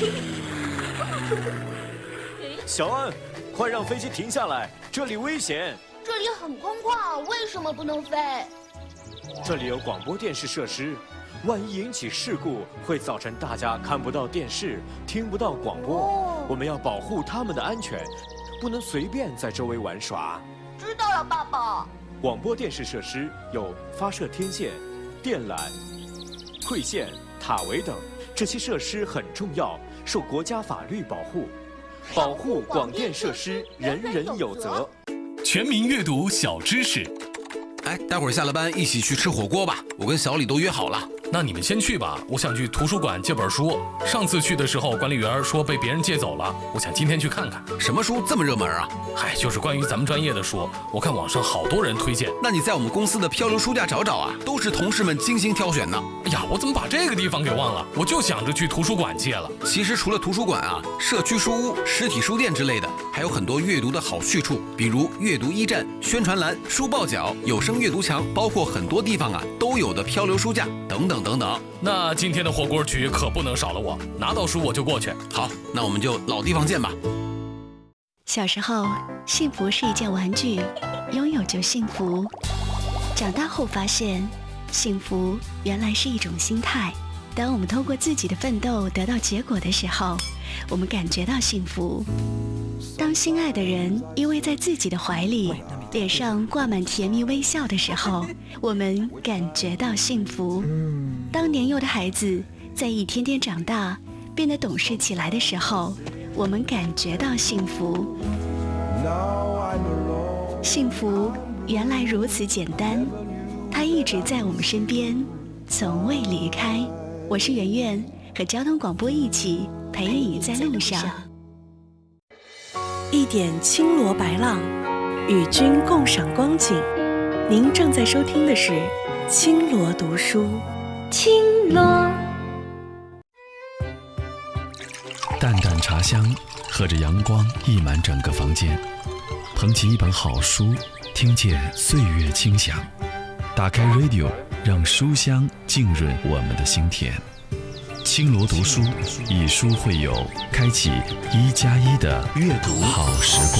小安，快让飞机停下来，这里危险。 这里很空旷，为什么不能飞？ 这里有广播电视设施，万一引起事故，会造成大家看不到电视，听不到广播。我们要保护他们的安全，不能随便在周围玩耍。 知道了，爸爸。 广播电视设施有发射天线、电缆、馈线、塔围等，这些设施很重要，受国家法律保护。保护广电设施，人人有责。 全民阅读小知识。 哎，待会儿下了班一起去吃火锅吧，我跟小李都约好了。 那你们先去吧，我想去图书馆借本书。上次去的时候，管理员说被别人借走了，我想今天去看看。 什么书这么热门啊？ 嗨，就是关于咱们专业的书，我看网上好多人推荐。 那你在我们公司的漂流书架找找啊，都是同事们精心挑选的。 哎呀，我怎么把这个地方给忘了？我就想着去图书馆借了。 其实除了图书馆啊，社区书屋、实体书店之类的，还有很多阅读的好去处，比如阅读驿站、宣传栏、书报角、有声阅读墙，包括很多地方啊都有的漂流书架等等等等。 那今天的火锅局可不能少了我，拿到书我就过去。 好，那我们就老地方见吧。 小时候，幸福是一件玩具，拥有就幸福。长大后发现，幸福原来是一种心态。当我们通过自己的奋斗得到结果的时候，我们感觉到幸福。当心爱的人依偎在自己的怀里，脸上挂满甜蜜微笑的时候，我们感觉到幸福。当年幼的孩子在一天天长大，变得懂事起来的时候，我们感觉到幸福。幸福原来如此简单，它一直在我们身边，从未离开。我是圆圆，和交通广播一起陪你在路上。 一点青罗白浪，与君共赏光景。您正在收听的是青罗读书。 青罗。 淡淡茶香，和着阳光溢满整个房间。捧起一本好书，听见岁月清响。打开 Radio， 让书香浸润我们的心田。青罗读书，以书会友，开启1+1的阅读好时光。